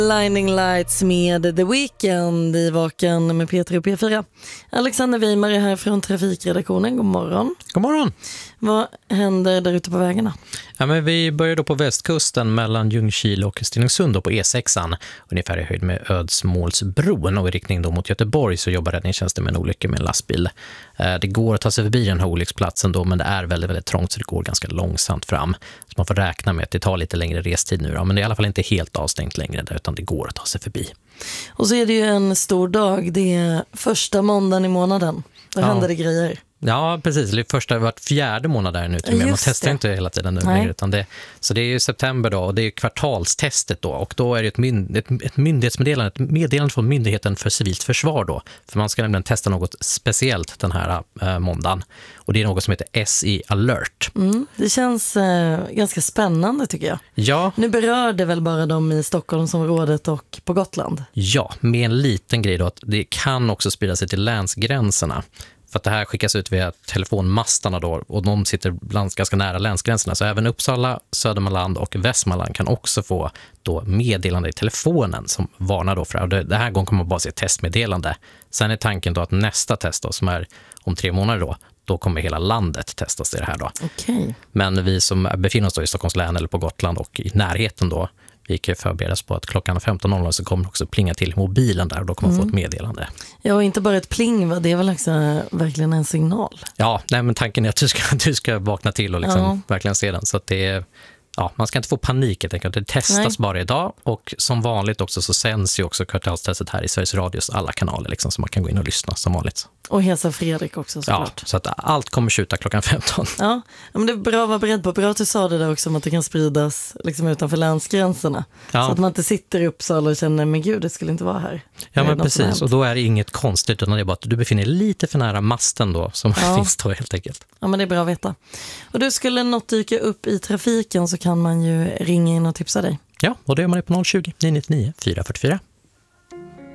Blinding Lights med The Weeknd i Vaken med P3 och P4. Alexander Weimar är här från Trafikredaktionen. God morgon. God morgon. Vad händer där ute på vägarna? Ja, men vi börjar då på västkusten mellan Ljungskile och Stenungsund då på E6an. Ungefär i höjd med Ödsmålsbron, och i riktning då mot Göteborg så jobbar räddningstjänsten med en olycka med en lastbil. Det går att ta sig förbi den här olycksplatsen då, men det är väldigt, väldigt trångt så det går ganska långsamt fram. Så man får räkna med att det tar lite längre restid nu då, men det är i alla fall inte helt avstängt längre där, utan det går att ta sig förbi. Och så är det ju en stor dag, det är första måndagen i månaden. Där händer det grejer. Ja, precis. Det är första vart fjärde månad där nu. Man testar inte hela tiden nu längre, utan så det är ju september då, och det är ju kvartalstestet då, och då är det ett myndighetsmeddelande, ett meddelande från Myndigheten för civilt försvar då, för man ska nämligen testa något speciellt den här måndagen, och det är något som heter SE Alert. Det känns ganska spännande tycker jag. Ja. Nu berör det väl bara dem i Stockholmsområdet och på Gotland? Ja, med en liten grej då, att det kan också sprida sig till länsgränserna. För att det här skickas ut via telefonmastarna då, och de sitter ganska nära länsgränserna. Så även Uppsala, Södermanland och Västmanland kan också få då meddelande i telefonen som varnar då för det här gången kommer man bara se testmeddelande. Sen är tanken då att nästa test då, som är om 3 månader då kommer hela landet testas i det här då. Okej. Men vi som befinner oss då i Stockholms län eller på Gotland och i närheten då, vi kan förberedas på att klockan 15.00 så kommer det också plinga till mobilen där, och då kommer man få ett meddelande. Ja, och inte bara ett pling, va? Det är väl också verkligen en signal? Ja, nej, men tanken är att du ska vakna till och liksom verkligen se den. Så att det är, man ska inte få panik helt enkelt. Det testas bara idag, och som vanligt också så sänds ju också kvartalstestet här i Sveriges Radios alla kanaler liksom, så man kan gå in och lyssna som vanligt. Och hälsa Fredrik också såklart. Ja, så att allt kommer skjuta klockan 15. Ja, men det är bra att vara beredd på. Bra att du sa det där också om att det kan spridas liksom utanför länsgränserna. Ja. Så att man inte sitter i Uppsala och känner, men gud, det skulle inte vara här. Ja, men precis. Och då är det inget konstigt, utan det är bara att du befinner dig lite för nära masten då, som finns då helt enkelt. Ja, men det är bra att veta. Och du, skulle något dyka upp i trafiken så kan man ju ringa in och tipsa dig. Ja, och det gör man på 020 999 444.